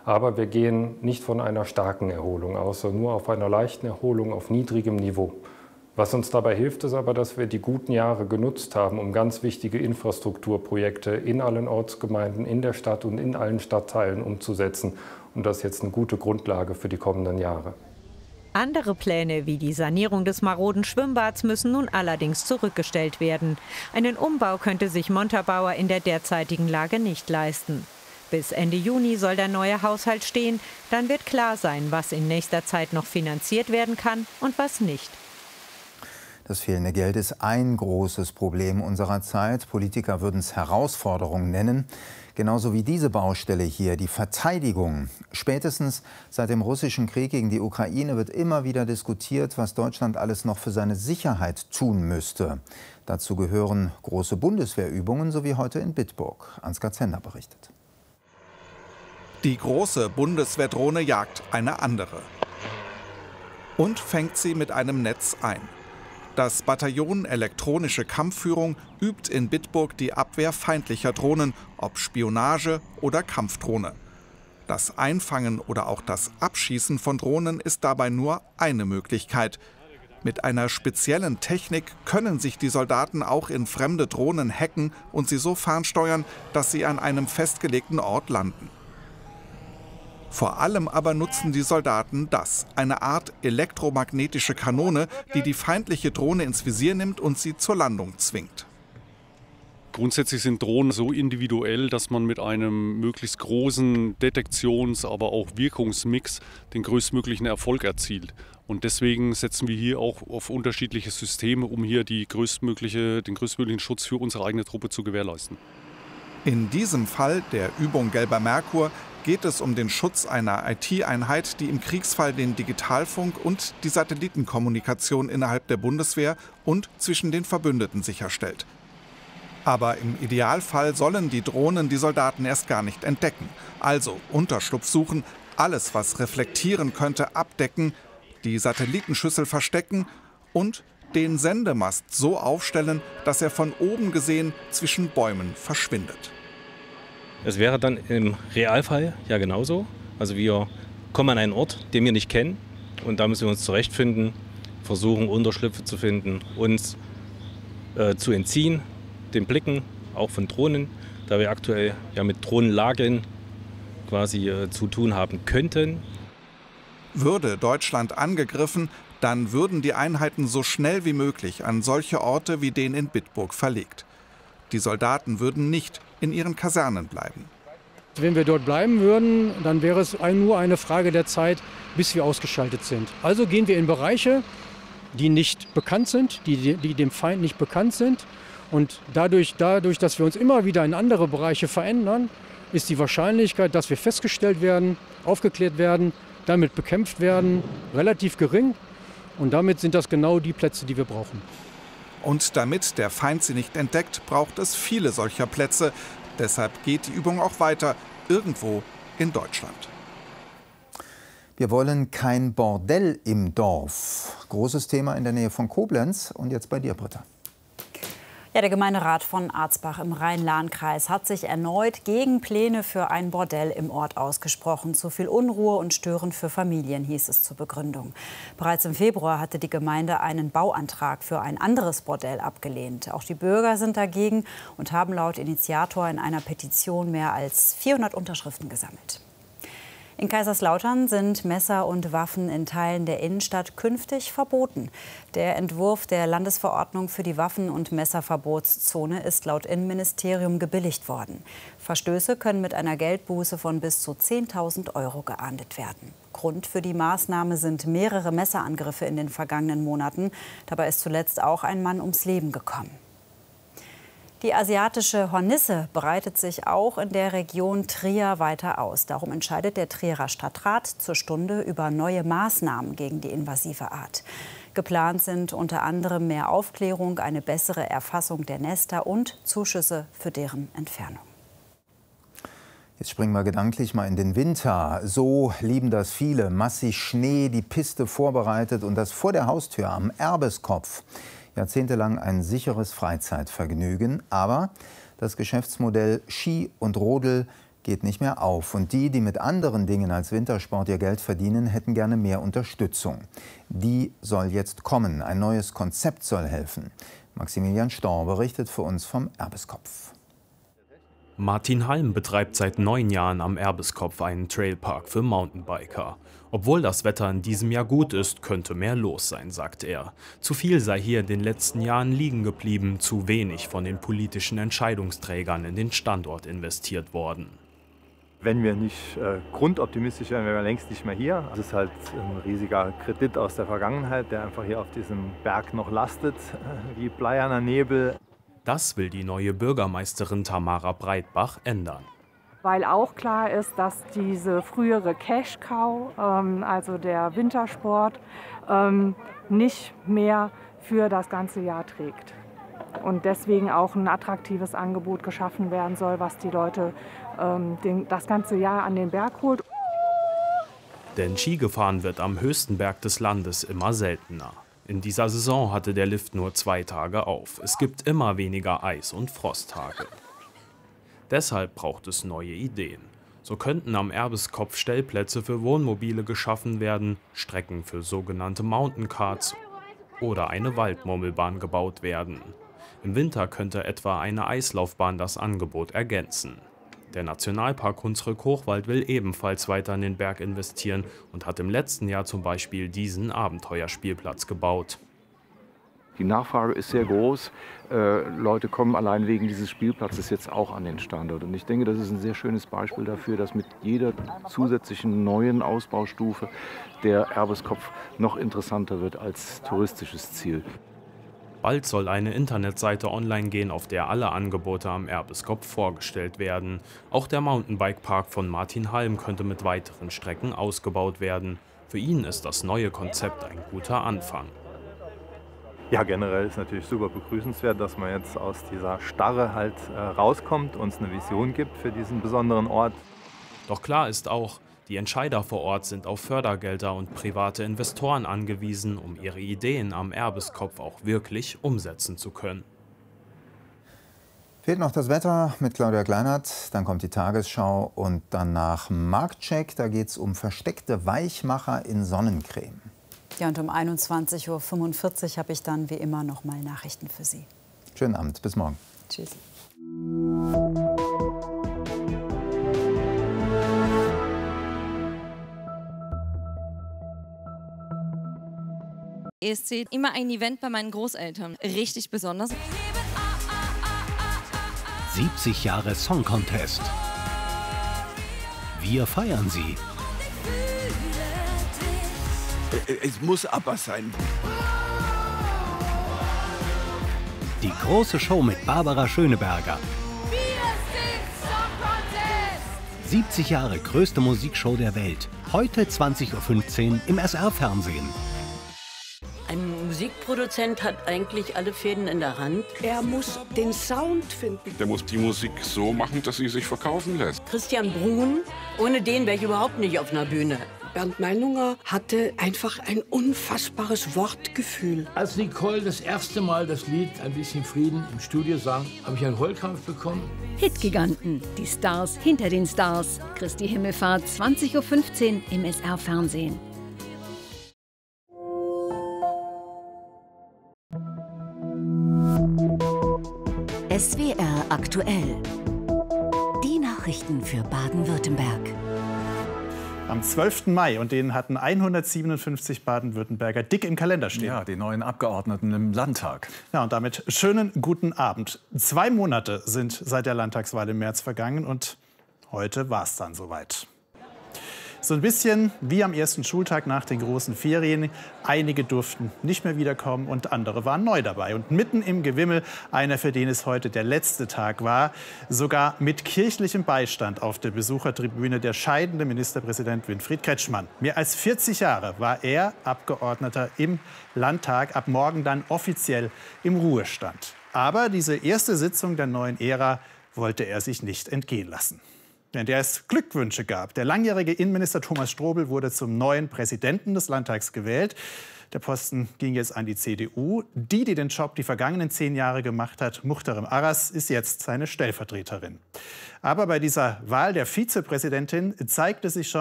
Aber wir gehen nicht von einer starken Erholung aus, sondern nur auf einer leichten Erholung auf niedrigem Niveau. Was uns dabei hilft, ist aber, dass wir die guten Jahre genutzt haben, um ganz wichtige Infrastrukturprojekte in allen Ortsgemeinden, in der Stadt und in allen Stadtteilen umzusetzen. Und das ist jetzt eine gute Grundlage für die kommenden Jahre. Andere Pläne wie die Sanierung des maroden Schwimmbads müssen nun allerdings zurückgestellt werden. Einen Umbau könnte sich Montabaur in der derzeitigen Lage nicht leisten. Bis Ende Juni soll der neue Haushalt stehen. Dann wird klar sein, was in nächster Zeit noch finanziert werden kann und was nicht. Das fehlende Geld ist ein großes Problem unserer Zeit. Politiker würden es Herausforderung nennen. Genauso wie diese Baustelle hier, die Verteidigung. Spätestens seit dem russischen Krieg gegen die Ukraine wird immer wieder diskutiert, was Deutschland alles noch für seine Sicherheit tun müsste. Dazu gehören große Bundeswehrübungen, so wie heute in Bitburg. Ansgar Zender berichtet. Die große Bundeswehrdrohne jagt eine andere und fängt sie mit einem Netz ein. Das Bataillon Elektronische Kampfführung übt in Bitburg die Abwehr feindlicher Drohnen, ob Spionage oder Kampfdrohne. Das Einfangen oder auch das Abschießen von Drohnen ist dabei nur eine Möglichkeit. Mit einer speziellen Technik können sich die Soldaten auch in fremde Drohnen hacken und sie so fernsteuern, dass sie an einem festgelegten Ort landen. Vor allem aber nutzen die Soldaten das, eine Art elektromagnetische Kanone, die die feindliche Drohne ins Visier nimmt und sie zur Landung zwingt. Grundsätzlich sind Drohnen so individuell, dass man mit einem möglichst großen Detektions-, aber auch Wirkungsmix den größtmöglichen Erfolg erzielt. Und deswegen setzen wir hier auch auf unterschiedliche Systeme, um hier den größtmöglichen Schutz für unsere eigene Truppe zu gewährleisten. In diesem Fall, der Übung Gelber Merkur, geht es um den Schutz einer IT-Einheit, die im Kriegsfall den Digitalfunk und die Satellitenkommunikation innerhalb der Bundeswehr und zwischen den Verbündeten sicherstellt. Aber im Idealfall sollen die Drohnen die Soldaten erst gar nicht entdecken. Also Unterschlupf suchen, alles, was reflektieren könnte, abdecken, die Satellitenschüssel verstecken und den Sendemast so aufstellen, dass er von oben gesehen zwischen Bäumen verschwindet. Es wäre dann im Realfall ja genauso. Also wir kommen an einen Ort, den wir nicht kennen, und da müssen wir uns zurechtfinden, versuchen Unterschlüpfe zu finden, uns zu entziehen, den Blicken auch von Drohnen, da wir aktuell ja mit Drohnenlagern quasi zu tun haben könnten. Würde Deutschland angegriffen, dann würden die Einheiten so schnell wie möglich an solche Orte wie den in Bitburg verlegt. Die Soldaten würden nicht in ihren Kasernen bleiben. Wenn wir dort bleiben würden, dann wäre es nur eine Frage der Zeit, bis wir ausgeschaltet sind. Also gehen wir in Bereiche, die nicht bekannt sind, die dem Feind nicht bekannt sind. Und dadurch, dass wir uns immer wieder in andere Bereiche verändern, ist die Wahrscheinlichkeit, dass wir festgestellt werden, aufgeklärt werden, damit bekämpft werden, relativ gering. Und damit sind das genau die Plätze, die wir brauchen. Und damit der Feind sie nicht entdeckt, braucht es viele solcher Plätze. Deshalb geht die Übung auch weiter, irgendwo in Deutschland. Wir wollen kein Bordell im Dorf. Großes Thema in der Nähe von Koblenz. Und jetzt bei dir, Britta. Ja, der Gemeinderat von Arzbach im Rhein-Lahn-Kreis hat sich erneut gegen Pläne für ein Bordell im Ort ausgesprochen. Zu viel Unruhe und störend für Familien, hieß es zur Begründung. Bereits im Februar hatte die Gemeinde einen Bauantrag für ein anderes Bordell abgelehnt. Auch die Bürger sind dagegen und haben laut Initiator in einer Petition mehr als 400 Unterschriften gesammelt. In Kaiserslautern sind Messer und Waffen in Teilen der Innenstadt künftig verboten. Der Entwurf der Landesverordnung für die Waffen- und Messerverbotszone ist laut Innenministerium gebilligt worden. Verstöße können mit einer Geldbuße von bis zu 10.000 € geahndet werden. Grund für die Maßnahme sind mehrere Messerangriffe in den vergangenen Monaten. Dabei ist zuletzt auch ein Mann ums Leben gekommen. Die asiatische Hornisse breitet sich auch in der Region Trier weiter aus. Darum entscheidet der Trierer Stadtrat zur Stunde über neue Maßnahmen gegen die invasive Art. Geplant sind unter anderem mehr Aufklärung, eine bessere Erfassung der Nester und Zuschüsse für deren Entfernung. Jetzt springen wir gedanklich mal in den Winter. So lieben das viele. Massig Schnee, die Piste vorbereitet und das vor der Haustür am Erbeskopf. Jahrzehntelang ein sicheres Freizeitvergnügen. Aber das Geschäftsmodell Ski und Rodel geht nicht mehr auf. Und die, die mit anderen Dingen als Wintersport ihr Geld verdienen, hätten gerne mehr Unterstützung. Die soll jetzt kommen. Ein neues Konzept soll helfen. Maximilian Storr berichtet für uns vom Erbeskopf. Martin Halm betreibt seit 9 Jahren am Erbeskopf einen Trailpark für Mountainbiker. Obwohl das Wetter in diesem Jahr gut ist, könnte mehr los sein, sagt er. Zu viel sei hier in den letzten Jahren liegen geblieben, zu wenig von den politischen Entscheidungsträgern in den Standort investiert worden. Wenn wir nicht grundoptimistisch wären, wären wir längst nicht mehr hier. Das ist halt ein riesiger Kredit aus der Vergangenheit, der einfach hier auf diesem Berg noch lastet, wie bleierner Nebel. Das will die neue Bürgermeisterin Tamara Breitbach ändern. Weil auch klar ist, dass diese frühere Cash-Cow, also der Wintersport, nicht mehr für das ganze Jahr trägt. Und deswegen auch ein attraktives Angebot geschaffen werden soll, was die Leute das ganze Jahr an den Berg holt. Denn Ski gefahren wird am höchsten Berg des Landes immer seltener. In dieser Saison hatte der Lift nur 2 Tage auf. Es gibt immer weniger Eis- und Frosttage. Deshalb braucht es neue Ideen. So könnten am Erbeskopf Stellplätze für Wohnmobile geschaffen werden, Strecken für sogenannte Mountaincarts oder eine Waldmurmelbahn gebaut werden. Im Winter könnte etwa eine Eislaufbahn das Angebot ergänzen. Der Nationalpark Hunsrück-Hochwald will ebenfalls weiter in den Berg investieren und hat im letzten Jahr zum Beispiel diesen Abenteuerspielplatz gebaut. Die Nachfrage ist sehr groß. Leute kommen allein wegen dieses Spielplatzes jetzt auch an den Standort. Und ich denke, das ist ein sehr schönes Beispiel dafür, dass mit jeder zusätzlichen neuen Ausbaustufe der Erbeskopf noch interessanter wird als touristisches Ziel. Bald soll eine Internetseite online gehen, auf der alle Angebote am Erbeskopf vorgestellt werden. Auch der Mountainbike-Park von Martin Halm könnte mit weiteren Strecken ausgebaut werden. Für ihn ist das neue Konzept ein guter Anfang. Ja, generell ist natürlich super begrüßenswert, dass man jetzt aus dieser Starre halt rauskommt, uns eine Vision gibt für diesen besonderen Ort. Doch klar ist auch, die Entscheider vor Ort sind auf Fördergelder und private Investoren angewiesen, um ihre Ideen am Erbeskopf auch wirklich umsetzen zu können. Fehlt noch das Wetter mit Claudia Kleinert, dann kommt die Tagesschau und danach Marktcheck. Da geht es um versteckte Weichmacher in Sonnencreme. Ja, und um 21:45 Uhr habe ich dann wie immer noch mal Nachrichten für Sie. Schönen Abend, bis morgen. Tschüss. ESC, immer ein Event bei meinen Großeltern. Richtig besonders. 70 Jahre Song Contest. Wir feiern sie. Es muss ABBA sein. Die große Show mit Barbara Schöneberger. Wir sind Song Contest! 70 Jahre größte Musikshow der Welt. Heute 20:15 Uhr im SR-Fernsehen. Ein Musikproduzent hat eigentlich alle Fäden in der Hand. Er muss den Sound finden. Der muss die Musik so machen, dass sie sich verkaufen lässt. Christian Bruhn, ohne den wäre ich überhaupt nicht auf einer Bühne. Bernd Meinunger hatte einfach ein unfassbares Wortgefühl. Als Nicole das erste Mal das Lied Ein bisschen Frieden im Studio sang, habe ich einen Heulkrampf bekommen. Hitgiganten, die Stars hinter den Stars. Christi Himmelfahrt, 20:15 Uhr im SR-Fernsehen. SWR aktuell. Die Nachrichten für Baden-Württemberg. Am 12. Mai, und den hatten 157 Baden-Württemberger dick im Kalender stehen. Ja, die neuen Abgeordneten im Landtag. Ja, und damit schönen guten Abend. 2 Monate sind seit der Landtagswahl im März vergangen und heute war es dann soweit. So ein bisschen wie am ersten Schultag nach den großen Ferien. Einige durften nicht mehr wiederkommen und andere waren neu dabei. Und mitten im Gewimmel einer, für den es heute der letzte Tag war, sogar mit kirchlichem Beistand auf der Besuchertribüne der scheidende Ministerpräsident Winfried Kretschmann. Mehr als 40 Jahre war er Abgeordneter im Landtag, ab morgen dann offiziell im Ruhestand. Aber diese erste Sitzung der neuen Ära wollte er sich nicht entgehen lassen. In der es Glückwünsche gab. Der langjährige Innenminister Thomas Strobel wurde zum neuen Präsidenten des Landtags gewählt. Der Posten ging jetzt an die CDU. Die den Job die vergangenen 10 Jahre gemacht hat, Muhterem Aras, ist jetzt seine Stellvertreterin. Aber bei dieser Wahl der Vizepräsidentin zeigte sich schon,